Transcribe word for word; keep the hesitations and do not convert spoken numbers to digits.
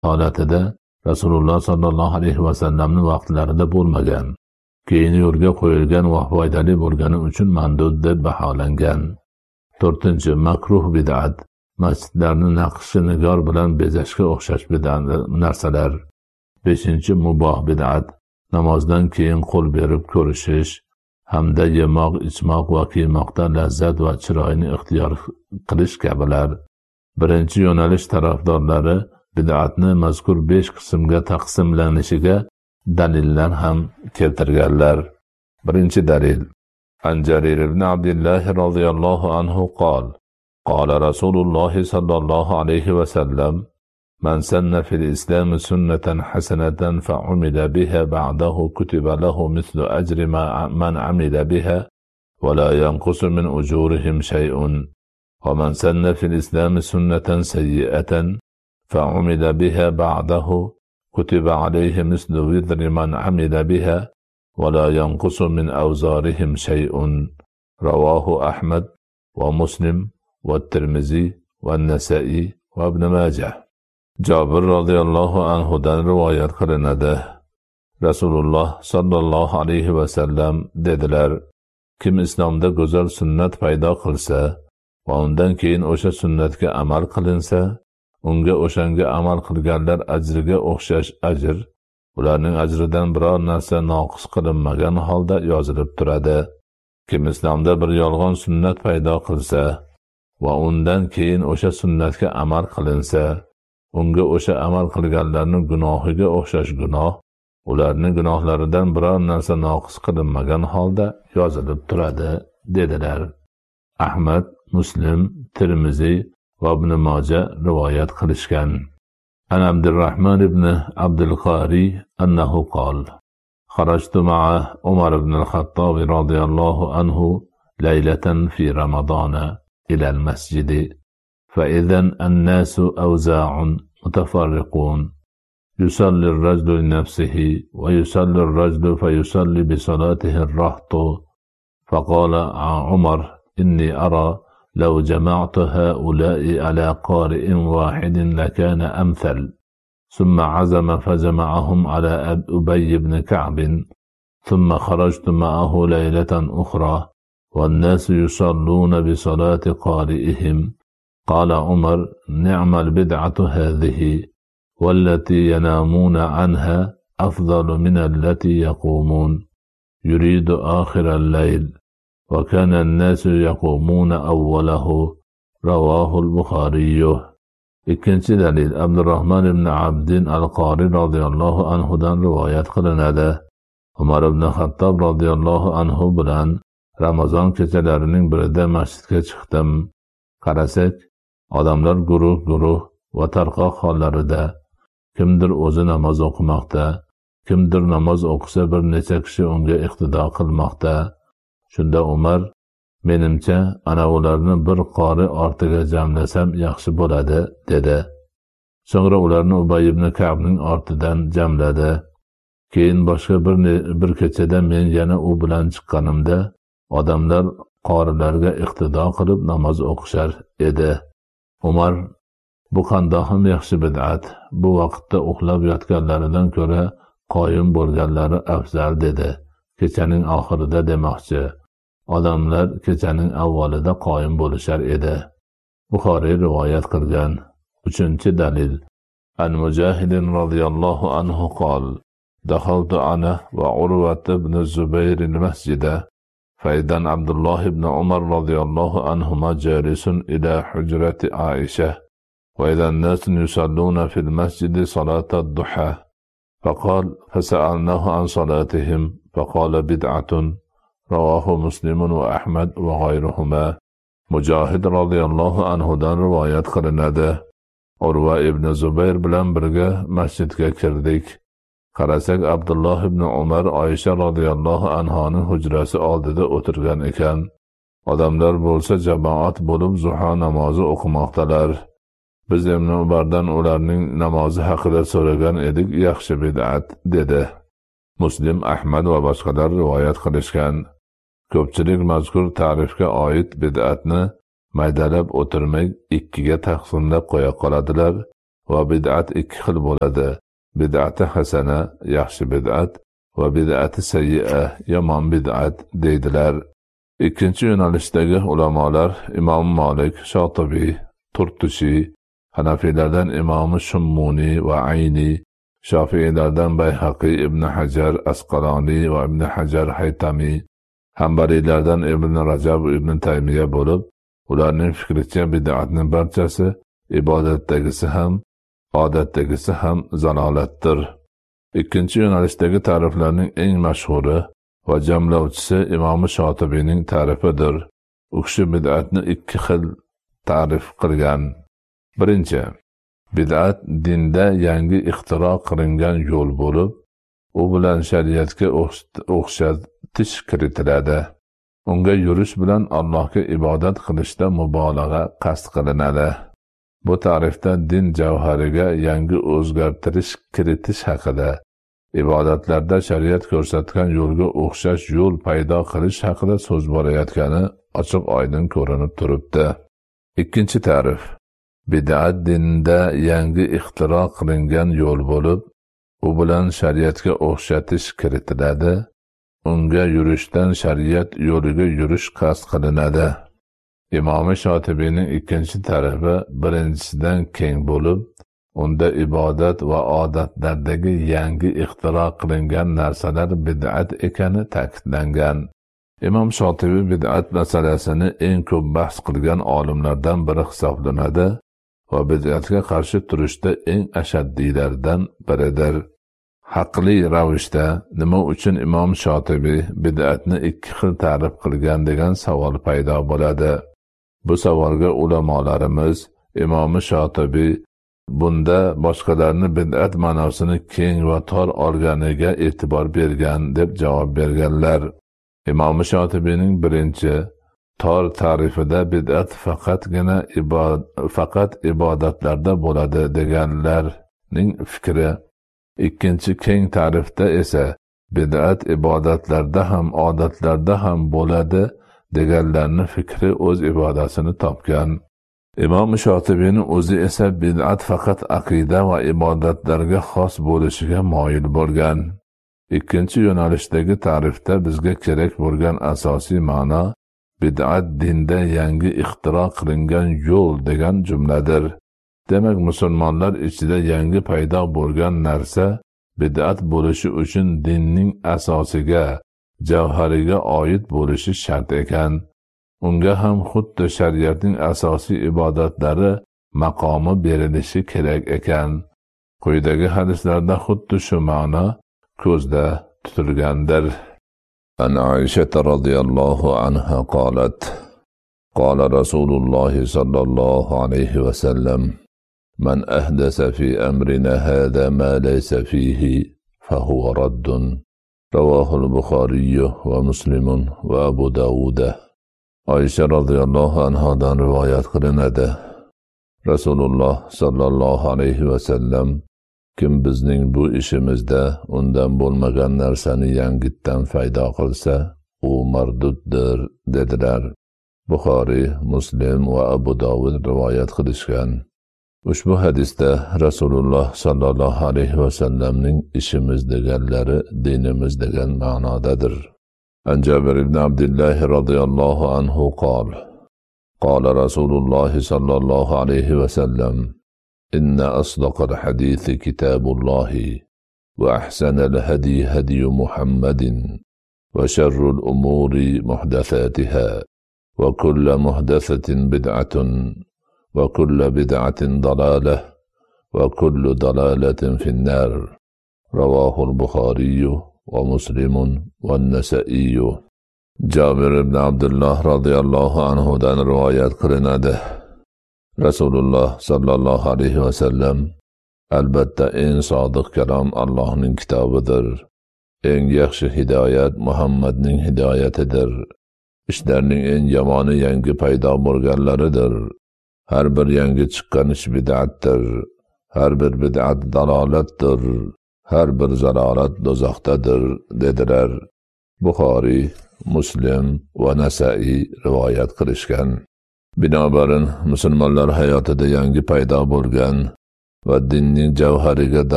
holatida Rasululloh sollallohu alayhi vasallamning vaqtlarida bo'lmagan, keyin yo'lga qo'yilgan va foydali bo'lgani uchun mandub deb baholangan. to'rtinchi Makruh bid'at. Masjidlarni naqshi nigor bilan bezashga o'xshash bid'at narsalar. beshinchi Muboh bid'at. Namozdan keyin qo'l berib ko'rishish hamda yemoq, ichmoq va kiymoqda lazzat va chiroyni ixtiyor qilish kabilar. Birinchi yo'nalish tarafdorlari bid'atni mazkur besh qismga taqsimlanishiga dalillar ham keltirganlar. Birinchi dalil: An Jarir ibn Abdullah radhiyallohu anhu qol: Qala Rasululloh sallallohu alayhi va sallam: Man sanna fil islam sunnatan hasanatan fa umila biha ba'dahu kutiba lahu mithlu ajri man amila biha wa la yanqusu min ujurihim shay'un. Wa man sanna fil islam sunnatan sayyi'atan fa umila biha ba'dahu kutiba alayhi mithlu wizri man amila biha wa la yanqusu min awzarihim shay'un. Rawahu Ahmad wa Muslim wa Tirmizi wa Nasa'i wa Ibn Majah. Jabir radhiyallohu anhu dan rivoyat qilinadi. Rasululloh sallallohu alayhi va sallam dedilar: Kim islomda go'zal sunnat paydo qilsa va undan keyin o'sha sunnatga amal qilinsa, unga o'shanga amal qilganlar ajriga o'xshash ajr, ularning ajridan biror narsa noqis qilinmagan holda yozilib turadi. Kim islomda bir yolg'on sunnat paydo qilsa va undan keyin o'sha sunnatga amal qilinsa, unga o'sha amal qilganlarning gunohiga o'xshash gunoh, ularning gunohlaridan biror narsa noqis qilinmagan holda yozilib turadi, dedilar. Ahmad, Muslim, Tirmizi va Ibn Majah rivoyat qilishgan. An Abdurrahman ibn Abdul Qari annahu qala: Kharajtu ma'a Umar ibn al-Khattab radiyallohu anhu laylatan fi Ramadana ila al-masjid. فإذا الناس أوزاع متفرقون يصلي الرجل لنفسه ويصلي الرجل فيصلي بصلاته الرهط. فقال عمر: إني أرى لو جمعت هؤلاء على قارئ واحد لكان أمثل. ثم عزم فجمعهم على أبي بن كعب. ثم خرجت معه ليلة أخرى والناس يصلون بصلاة قارئهم. قال عمر: نعم البدعة هذه، والتي ينامون عنها أفضل من التي يقومون. يريد آخر الليل، وكان الناس يقومون أوله. رواه البخاري. ikkinchi dalil Abdurrahman ibn Abdin al-Qari radhiyallohu anhu dan rivoyat qilinadi. Umar ibn Xattob radhiyallohu anhu bilan Ramazon kechalarining birida masjidga chiqdim. Qarasak, odamlar guruh-guruh va tarqoq hollarida, kimdir o'zi namoz o'qimoqda, kimdir namoz o'qisa bir necha kishi unga iqtido qilmoqda. Shunda Umar: menimcha ana ularni bir qori ortiga jamlasam yaxshi bo'ladi, dedi. So'ngra ularni Ubay ibn Ka'bning ortidan jamladi. Keyin boshqa bir bir kechada men yana u bilan chiqqanimda, odamlar qorilarga iqtido qilib namoz o'qishar edi. Umar: bu qandoqim yaxshi bid'at, bu vaqtda uxlab yotganlaridan ko'ra qoyim bo'lganlari afzal, dedi. Kechaning oxirida demoqchi. Odamlar kechaning avvalida qoyim bo'lishar edi. Buxoriy rivoyat qilgan. Uchinchi dalil An Mujahid radhiyallohu anhu qol: Dakhaltu ana va Urvat ibn Zubayr al-masjida فإذا عبد الله بن عمر رضي الله عنهما جالس إلى حجرة عائشة وإذا الناس يصلون في المسجد صلاة الضحى. فقال: فسألناه عن صلاتهم فقال: بدعة. رواه مسلم وأحمد وغيرهما. Mujahid radhiyallohu anhudan rivoyat qilinadi. Urva ibn Zubayr bilan birga masjidga kirdik. Qarasak, Abdulloh ibn Umar Oysha radhiyallohu anhoning hujrasi oldida o'tirgan ekan. Odamlar bo'lsa jamoat bo'lib zuho namozi o'qimoqdalar. Biz Ibn Umardan ularning namozi haqida so'ragan edik. Yaxshi bid'at, dedi. Muslim, Ahmad va boshqalar rivoyat qilishgan. Ko'pchilik mazkur ta'rifga oid bid'atni maydalab o'tirmay ikkiga taqsimlab qo'ya qoladilar va bid'at ikki xil bo'ladi. Bid'ati hasana, yaxshi bid'at va bid'ati sayyi'a, yomon bid'at deydilar. Ikkinchi yo'nalishdagi ulamolar Imom Malik, Shotibiy, Turtushi, Hanafiylardan Imom Shummuni va Ayni, Shofiylardan Bayhaqi, Ibn Hajar Asqaloni va Ibn Hajar Haytami, Hanbaliylardan Ibn Rajab va Ibn Taymiya bo'lib, ularning fikricha bid'atning barchasi ibodatdagisi ham, odatdagisi ham zalolatdir. Ikkinchi yo'nalishdagi ta'riflarning eng mashhuri va jamlovchisi Imom Shotibiyning ta'rifidir. U kishi bid'atni ikki xil ta'rif qilgan. Birinchi, bid'at dinda yangi ixtiro qilingan yo'l bo'lib, u bilan shariatga o'xshatish kiritiladi. Unga yurish bilan Allohga ibodat qilishda mubolag'a qasd qilinadi. Bu ta'rifda din javhariga yangi o'zgartirish kiritish haqida, ibodatlarda shariat ko'rsatgan yo'lga o'xshash yo'l paydo qilish haqida so'z borayotgani ochiq oydin ko'rinib turibdi. Ikkinchi ta'rif, bid'at dinda yangi ixtiro qilingan yo'l bo'lib, u bilan shariatga o'xshatish kiritiladi. Unga yurishdan shariat yo'liga yurish qasd qilinadi. Imom Shotibiyning ikkinchi ta'rifi birinchisidan keng bo'lib, unda ibodat va odatlardagi yangi ixtiro qilingan narsalar bid'at ekani ta'kidlangan. Imom Shotibiy bid'at masalasini eng ko'p bahs qilgan olimlardan biri hisoblanadi va bid'atga qarshi turishda eng ashaddiylardan biridir. Haqli ravishda nima uchun Imom Shotibiy bid'atni ikki xil ta'rif qilgan degan savol paydo bo'ladi. Bu savolga ulamolarimiz Imom Shotibiy bunda boshqalarni bid'at ma'nosini keng va tor olganiga e'tibor bergan deb javob berganlar. Imom Shotibiyning birinchi tor ta'rifida bid'at faqatgina ibod faqat ibodatlarda bo'ladi deganlarning fikri. Ikkinchi keng ta'rifda esa bid'at ibodatlarda ham odatlarda ham bo'ladi deganlarning fikri o'z ibodasini topgan. Imom Shotibiyning o'zi esa bid'at faqat aqida va ibodatlarga xos bo'lishiga moyil bo'lgan. Ikkinchi yo'nalishdagi ta'rifda bizga kerak bo'lgan asosiy ma'no bid'at dinda yangi ixtiro qilingan yo'l degan jumladir. Demak, musulmonlar ichida yangi paydo bo'lgan narsa bid'at bo'lishi uchun dinning asosiga, javhariga oid bo'lishi shart ekan. Unga ham xuddi shariatning asosiy ibodatlari maqomi berilishi kerak ekan. Quyidagi hadislarda xuddi shu ma'no ko'zda tutilgandir. An Aisha radhiyallohu anha qolat: Qala Rasululloh sallallohu alayhi va sallam: Man ahdasa fi amrina hada ma laysa fihi fahuwa raddun. Ravahul Buxoriy va Muslim va Abu Dawud. Aisha radhiyallohu anhadan rivoyat qilinadi. Rasululloh sallallohu alayhi va sallam: Kim bizning bu ishimizda undan bo'lmagan narsani yangitdan paydo qilsa, u marduddir dedilar. Buxoriy, Muslim va Abu Dawud rivoyat qilishgan. Ushbu hadisda Rasululloh sallallohu alayhi va sallamning ishimiz deganlari dinimiz degan ma'nodadir. An Jabir ibn Abdullah radhiyallohu anhu qala: Qala Rasululloh sallallohu alayhi va sallam: Inna asdaqal hadithi kitabullohi va ahsanal hadi hadi Muhammadin va sharrul umuri muhdathatiha va kullu muhdathatin bid'atun va kullu bid'atin dalalah va kullu dalalatin fin-nar. Ravahul Buxoriy va Muslim va Nasa'iy. Jabir ibn Abdullah radhiyallohu anhu dan rivoyat qilinadi. Rasululloh sallallohu alayhi va sallam: Albatta eng sodiq kalom Allohning kitobidir. Eng yaxshi hidoyat Muhammadning hidoyatidir. Ishlarning eng yomoni yangi paydo bo'lganlaridir. Har bir yangi chiqqan ish bid'atdir. Har bir bid'at dalolatdir. Har bir zalolat do'zaxdadir dedilar. Buxoriy, Muslim va Nasa'iy rivoyat qilishgan. Binobarin musulmonlar hayotida yangi paydo bo'lgan va dinning javhariga